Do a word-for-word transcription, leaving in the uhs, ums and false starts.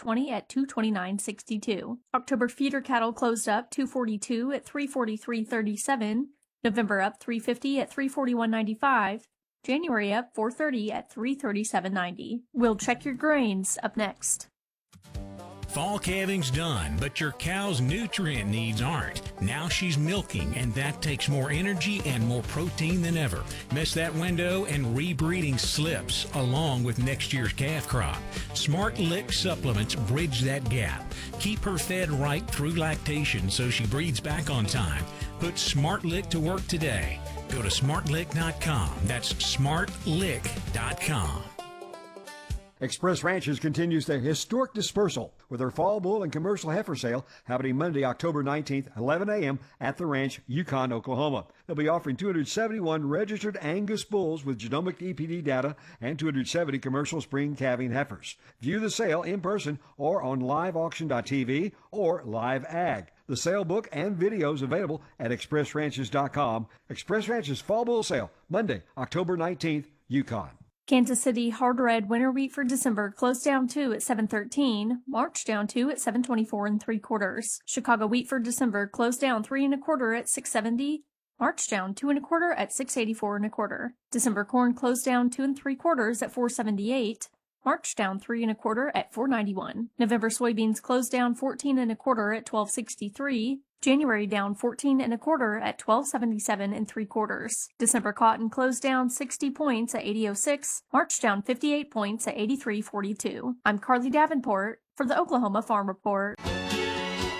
twenty at two twenty-nine sixty-two. October feeder cattle closed up two forty-two at three forty-three thirty-seven. November up three fifty at three forty-one ninety-five. January up four thirty at three thirty-seven ninety. We'll check your grains up next. Fall calving's done, but your cow's nutrient needs aren't. Now she's milking, and that takes more energy and more protein than ever. Miss that window and rebreeding slips along with next year's calf crop. Smart Lick supplements bridge that gap. Keep her fed right through lactation so she breeds back on time. Put Smart Lick to work today. Go to smart lick dot com. That's smart lick dot com. Express Ranches continues their historic dispersal with their fall bull and commercial heifer sale happening Monday, October nineteenth, eleven a.m. at the ranch, Yukon, Oklahoma. They'll be offering two hundred seventy-one registered Angus bulls with genomic E P D data and two hundred seventy commercial spring calving heifers. View the sale in person or on live auction dot t v or Live Ag. The sale book and videos available at express ranches dot com. Express Ranches Fall Bull Sale, Monday, October nineteenth, Yukon. Kansas City hard red winter wheat for December closed down two at seven thirteen, March down two at seven twenty-four and three quarters. Chicago wheat for December closed down three and a quarter at six seventy, March down two and a quarter at six eighty-four and a quarter. December corn closed down two and three quarters at four seventy-eight, March down three and a quarter at four ninety-one. November soybeans closed down fourteen and a quarter at twelve sixty-three. January down fourteen and a quarter at twelve seventy-seven and three quarters. December cotton closed down sixty points at eighty oh six. March down fifty-eight points at eighty-three forty-two. I'm Carly Davenport for the Oklahoma Farm Report.